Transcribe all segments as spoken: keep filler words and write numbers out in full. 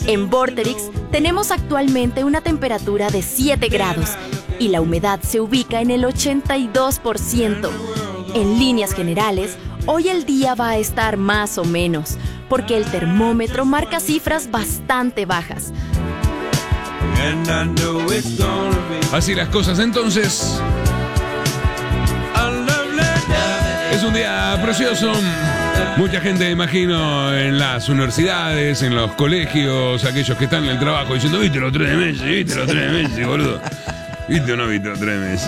En Vorterix tenemos actualmente una temperatura de siete grados y la humedad se ubica en el ochenta y dos por ciento. En líneas generales, hoy el día va a estar más o menos, porque el termómetro marca cifras bastante bajas. Así las cosas entonces. Es un día precioso. Mucha gente, imagino, en las universidades, en los colegios, aquellos que están en el trabajo diciendo, viste los tres meses, viste los tres meses, boludo. Viste o no viste los tres meses.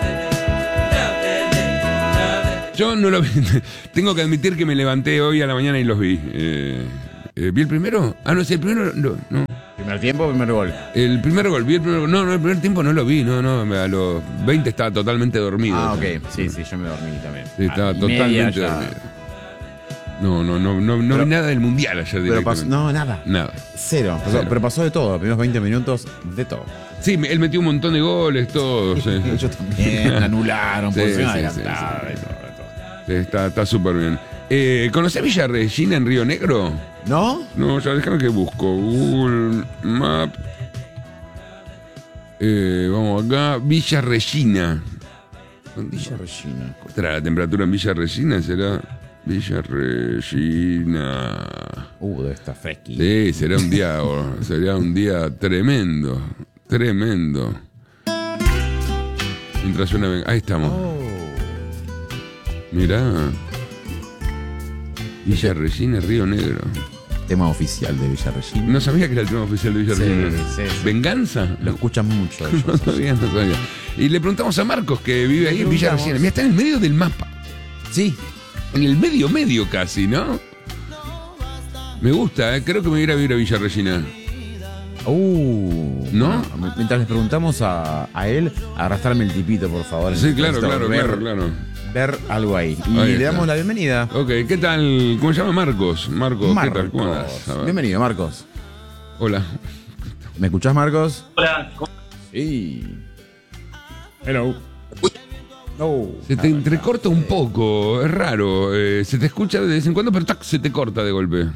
Yo no lo vi. Tengo que admitir que me levanté hoy a la mañana y los vi. Eh, eh, ¿Vi el primero? Ah, no, sí, el primero no. no. ¿Primer tiempo o primer gol? El primer gol, vi el primer gol. No, no, el primer tiempo no lo vi, no, no. A los veinte estaba totalmente dormido. Ah, ok. Sí, sí, yo me dormí también. Sí, estaba ah, totalmente dormido. No, no, no, no, no vi nada del mundial ayer directamente. Pero pasó, no, nada. Nada. Cero. Pasó, Cero. Pero pasó de todo. Los primeros veinte minutos, de todo. Sí, él metió un montón de goles, todo. Sí. Ellos también anularon, Sí, posición sí, adelantada, sí, sí. de todo, de todo. Sí, está está súper bien. Eh, ¿Conocés Villa Regina en Río Negro? ¿No? No, ya déjame que busco. Google Map. Eh, vamos acá. Villa Regina. Villa Regina. ¿Cuál será la temperatura en Villa Regina? ¿Será Villa Regina? Uh, debe estar fresquito. Sí, será un día, oh, sería un día tremendo. Tremendo. Mientras suena. Ahí estamos. Oh. Mirá. Villa Regina, Río Negro. Tema oficial de Villa Regina. No sabía que era el tema oficial de Villa Sí, Regina. sí, sí. ¿Venganza? Lo escuchan mucho ellos. No sabía, no sabía. Y le preguntamos a Marcos, que vive ahí en Villa preguntamos. Regina. Mira, está en el medio del mapa. Sí. En el medio, medio casi, ¿no? Me gusta, ¿eh? Creo que me voy a ir a vivir a Villa Regina. Uh, ¿No? bueno, mientras les preguntamos a, a él, arrastrarme el tipito, por favor. Sí, claro, Necesito claro, ver, claro, claro. ver algo ahí. Y Ahí le está. damos la bienvenida. Ok, ¿qué tal? ¿Cómo se llama Marcos? Marcos, ¿qué tal? ¿Cómo Marcos. andás? A ver. Bienvenido, Marcos. Hola. ¿Me escuchás, Marcos? Hola, ¿cómo? Sí. Hello. No. Se te entrecorta un poco, es raro. Eh, se te escucha de vez en cuando, pero tac, se te corta de golpe.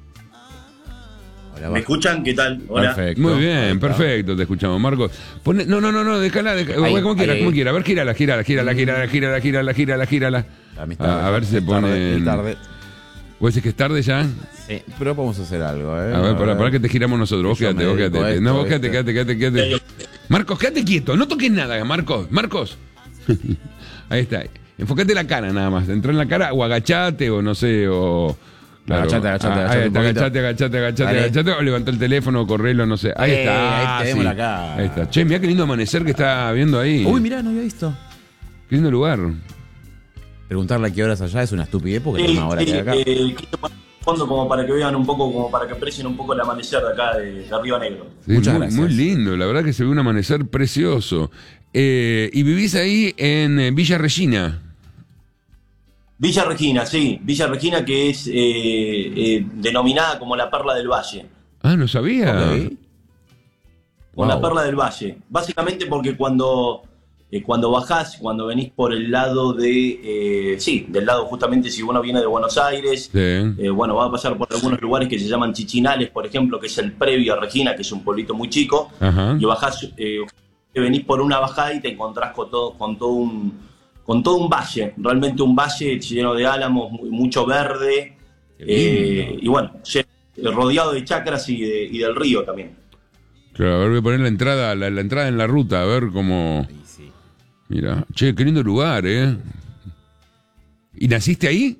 Hola, ¿Me escuchan? ¿Qué tal? Hola. Perfecto. Muy Ahí bien, está. perfecto, te escuchamos, Marcos. Pone- no, no, no, no, déjala, déjala Ahí, como quiera, ahí, como ahí. quiera. A ver, gírala, gírala, gírala, gírala, gírala, gírala, gírala, gírala. A, mí es A, tarde, a ver si se es tarde, pone. es tarde. ¿Vos decís que es tarde ya? Sí, pero vamos a hacer algo, ¿eh? A ver, para, para que te giramos nosotros. Vos Yo quédate, me vos dedico a quédate. esto, No, vos quédate, ¿viste? quédate, quédate, quédate. Marcos, quédate quieto, no toques nada, Marcos. Marcos. Ahí está. Enfócate la cara nada más. Entra en la cara o agachate o no sé, o. Agachate, agachate, Ah, agachate ahí un está, poquito. agachate, agachate, agachate, Dale. agachate, o levantá el teléfono o correlo, no sé. Ahí Eh, está. ahí tenemos la cara. Ahí está. Che, mirá qué lindo amanecer que está viendo ahí. Uy, mirá, no había visto. Qué lindo lugar. Preguntarle a qué horas allá es una estupidez porque Sí, es una hora sí, que hay acá. eh, quise poner fondo como para que vean un poco, como para que aprecien un poco el amanecer de acá de, de Río Negro. Sí, Muchas muy, gracias. muy lindo, la verdad que se ve un amanecer precioso. Eh, y vivís ahí en eh, Villa Regina. Villa Regina, sí, Villa Regina que es eh, eh, denominada como la Perla del Valle. Ah, no sabía. Ok. Con Wow. la Perla del Valle. Básicamente porque cuando, eh, cuando bajás, cuando venís por el lado de, eh, sí, del lado justamente si uno viene de Buenos Aires, Sí. eh, bueno, va a pasar por algunos lugares que se llaman Chichinales, por ejemplo, que es el previo a Regina, que es un pueblito muy chico, Ajá. y bajás, eh, venís por una bajada y te encontrás con todo, con todo un, con todo un valle, realmente un valle lleno de álamos, mu- mucho verde, Qué eh, lindo. y bueno, lle- rodeado de chacras y, de- y del río también. Claro, a ver, voy a poner la entrada, la, la entrada en la ruta, a ver cómo. Sí, sí. Mira, che, qué lindo lugar, ¿eh? ¿Y naciste ahí?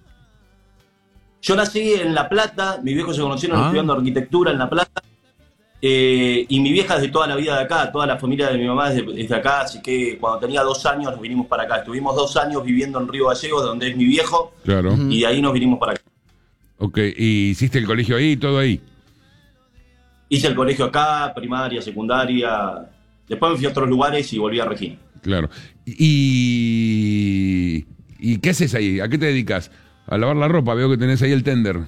Yo nací en La Plata, mis viejos se conocieron Ah. estudiando arquitectura en La Plata, eh, y mi vieja es de toda la vida de acá, toda la familia de mi mamá es de, es de acá, así que cuando tenía dos años nos vinimos para acá. Estuvimos dos años viviendo en Río Gallegos, donde es mi viejo, Claro. y de ahí nos vinimos para acá. Ok, ¿y hiciste el colegio ahí, todo ahí? Hice el colegio acá, primaria, secundaria, después me fui a otros lugares y volví a Regina. Claro. ¿Y, ¿y qué haces ahí? ¿A qué te dedicas? A lavar la ropa, veo que tenés ahí el tender.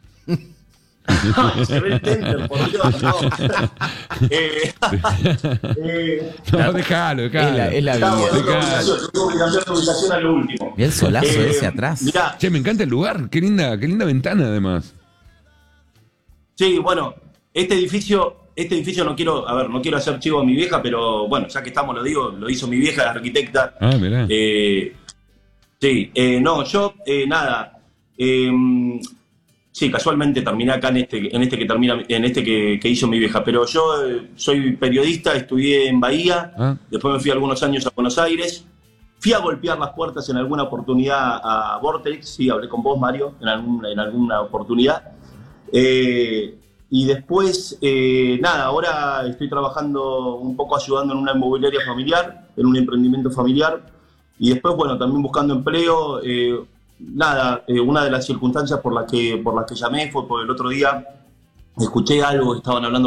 Se ve el tender, por Dios, no. eh, eh, No, déjalo, déjalo. Es la, es la estamos en vida. otra ubicación, yo tengo que cambiar de ubicación a lo último. Mirá el solazo Eh, ese atrás. Mirá, Che, me encanta el lugar. Qué linda, qué linda ventana, además. sí, bueno, este edificio, este edificio no quiero, a ver, no quiero hacer chivo a mi vieja, pero bueno, ya que estamos, lo digo, lo hizo mi vieja, arquitecta. Ah, mirá. Eh, sí, eh, no, yo, eh, nada, eh, sí, casualmente terminé acá en este, en este que termina, en este que, que hizo mi vieja, pero yo eh, soy periodista, estudié en Bahía, Ah. después me fui algunos años a Buenos Aires, fui a golpear las puertas en alguna oportunidad a Vortex, sí, hablé con vos, Mario, en, algún, en alguna oportunidad. Eh, y después, eh, nada, ahora estoy trabajando un poco ayudando en una inmobiliaria familiar, en un emprendimiento familiar. Y después, bueno, también buscando empleo. Eh, nada, eh, una de las circunstancias por las que, por las que llamé fue por el otro día, escuché algo, estaban hablando